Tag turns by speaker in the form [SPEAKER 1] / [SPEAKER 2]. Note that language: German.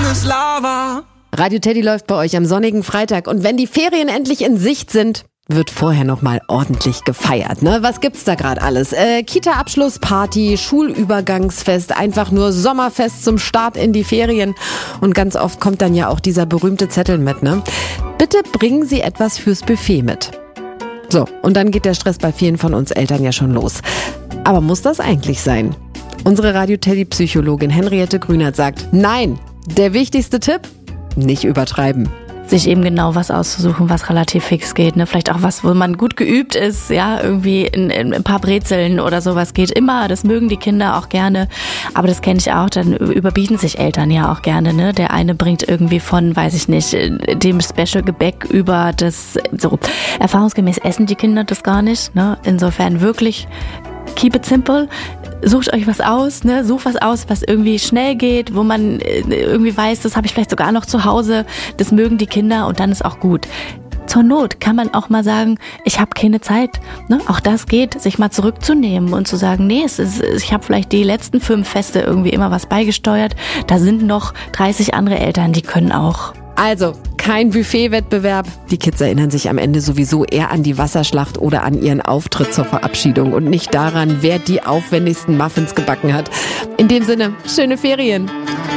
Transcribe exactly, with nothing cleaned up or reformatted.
[SPEAKER 1] grünes Lava.
[SPEAKER 2] Radio Teddy läuft bei euch am sonnigen Freitag. Und wenn die Ferien endlich in Sicht sind, wird vorher noch mal ordentlich gefeiert, ne? Was gibt's da gerade alles? Äh, Kita-Abschlussparty, Schulübergangsfest, einfach nur Sommerfest zum Start in die Ferien. Und ganz oft kommt dann ja auch dieser berühmte Zettel mit, ne? Bitte bringen Sie etwas fürs Buffet mit. So, und dann geht der Stress bei vielen von uns Eltern ja schon los. Aber muss das eigentlich sein? Unsere Radio-Teddy-Psychologin Henriette Grünert sagt, nein, der wichtigste Tipp, nicht übertreiben.
[SPEAKER 3] Sich eben genau was auszusuchen, was relativ fix geht, ne? Vielleicht auch was, wo man gut geübt ist, ja, irgendwie in, in ein paar Brezeln oder sowas geht immer, das mögen die Kinder auch gerne, aber das kenne ich auch, dann überbieten sich Eltern ja auch gerne, ne? Der eine bringt irgendwie von, weiß ich nicht, dem Special-Gebäck über das, so, erfahrungsgemäß essen die Kinder das gar nicht, ne? Insofern wirklich keep it simple. Sucht euch was aus, ne? Sucht was aus, was irgendwie schnell geht, wo man irgendwie weiß, das habe ich vielleicht sogar noch zu Hause, das mögen die Kinder und dann ist auch gut. Zur Not kann man auch mal sagen, ich habe keine Zeit. Ne? Auch das geht, sich mal zurückzunehmen und zu sagen, nee, es ist, ich habe vielleicht die letzten fünf Feste irgendwie immer was beigesteuert. Da sind noch dreißig andere Eltern, die können auch.
[SPEAKER 2] Also, kein Buffet-Wettbewerb. Die Kids erinnern sich am Ende sowieso eher an die Wasserschlacht oder an ihren Auftritt zur Verabschiedung und nicht daran, wer die aufwendigsten Muffins gebacken hat. In dem Sinne, schöne Ferien.